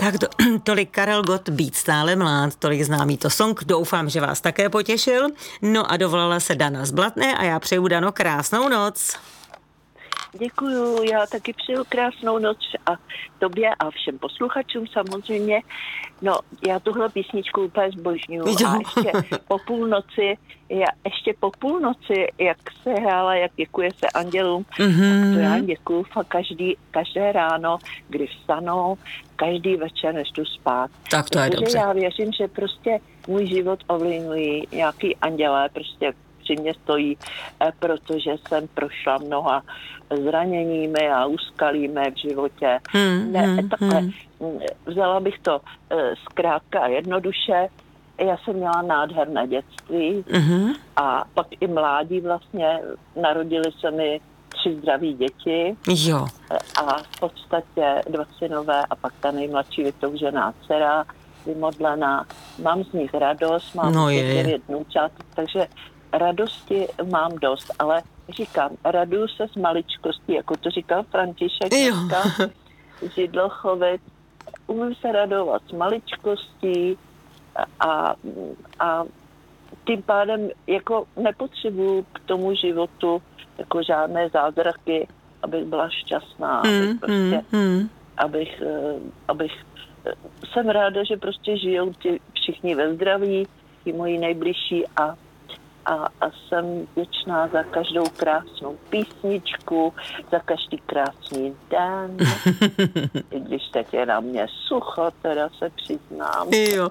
Tak tolik Karel Gott, Být stále mlád, tolik známý to song, doufám, že vás také potěšil. No a dovolala se Dana z Blatné a já přeju, Dano, krásnou noc. Děkuju, já taky přeju krásnou noc a tobě a všem posluchačům samozřejmě. No, já tuhle písničku úplně zbožňuju a ještě po půlnoci, jak se hrála, jak děkuje se andělům, to já děkuju fakt každé ráno, kdy vstanou, každý večer, než jdu spát. Tak to je dobře. Já věřím, že prostě můj život ovlivňují nějaký andělé, prostě při mě stojí, protože jsem prošla mnoha zraněními a úskalími v životě. Vzala bych to zkrátka a jednoduše. Já jsem měla nádherné dětství a pak i mládí vlastně. Narodily se mi 3 zdraví děti. Jo. A v podstatě 2 synové a pak ta nejmladší vytoužená dcera, vymodlená. Mám z nich radost, mám 9 vnoučátek, takže radosti mám dost, ale říkám, raduju se z maličkostí, jako to říkal František Židlochovec. Umím se radovat z maličkostí a tím pádem jako nepotřebuju k tomu životu jako žádné zázraky, abych byla šťastná, abych jsem ráda, že prostě žijou ti všichni ve zdraví, ti moji nejbližší a jsem vděčná za každou krásnou písničku, za každý krásný den. I když teď je na mě sucho, teda se přiznám. Jo.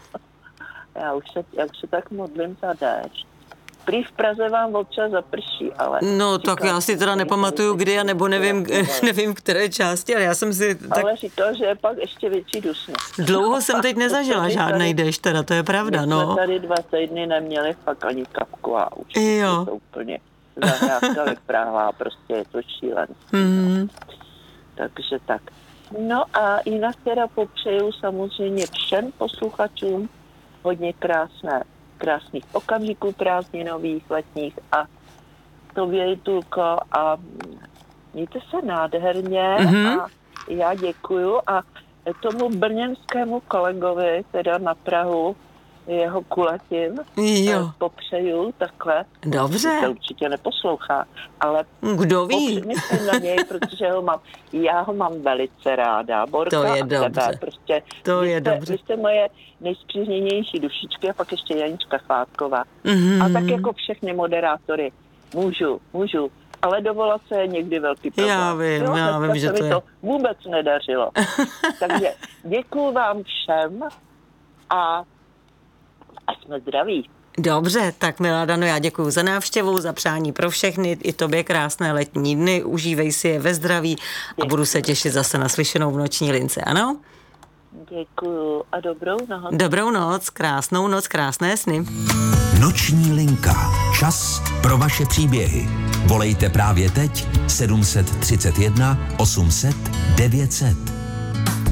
Já už se tak modlím za déšť. Prý v Praze vám občas zaprší, ale... No tak já si teda nepamatuju kdy, nebo nevím v které části, ale já jsem si... Ale říkal, že je pak ještě větší dusnost. Dlouho jsem teď nezažila žádnej déšť, teda to je pravda, no. My jsme tady 2 týdny neměli fakt ani kapku a už to úplně zahrávka vypráhlá, prostě je to šílenství. Takže tak. No a jinak teda popřeju samozřejmě všem posluchačům hodně krásných okamžiků prázdninových, letních a tobě, Julko, a mějte se nádherně a já děkuju a tomu brněnskému kolegovi, teda na Prahu, jeho kulatím, popřeju takhle. Dobře. To určitě neposlouchá, ale kdo ví? Myslím na něj, protože já ho mám velice ráda. Borka, to je dobře. Tebe, prostě, vy jste moje nejspřízněnější dušičky a pak ještě Janička Chvátková. A tak jako všechny moderátory můžu. Ale dovolat se je někdy velký problém. Já vím, že to je. To vůbec nedařilo. Takže děkuju vám všem a jsme zdraví. Dobře, tak milá Dano, já děkuju za návštěvu, za přání pro všechny, i tobě krásné letní dny, užívej si je ve zdraví a budu se těšit zase na slyšenou v noční lince, ano? Děkuju a dobrou noc. Dobrou noc, krásnou noc, krásné sny. Noční linka. Čas pro vaše příběhy. Volejte právě teď 731 800 900.